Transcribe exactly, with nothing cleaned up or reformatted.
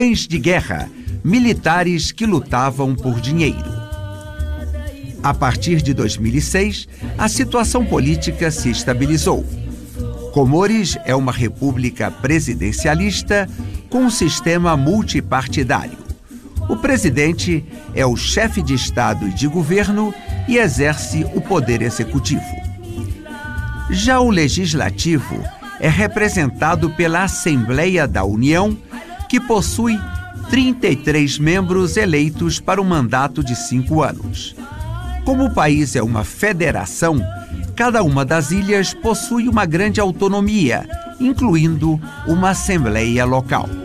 Cães de guerra, militares que lutavam por dinheiro. A partir de dois mil e seis, a situação política se estabilizou. Comores é uma república presidencialista com um sistema multipartidário. O presidente é o chefe de Estado e de governo e exerce o poder executivo. Já o legislativo é representado pela Assembleia da União, que possui trinta e três membros eleitos para um mandato de cinco anos. Como o país é uma federação, cada uma das ilhas possui uma grande autonomia, incluindo uma assembleia local.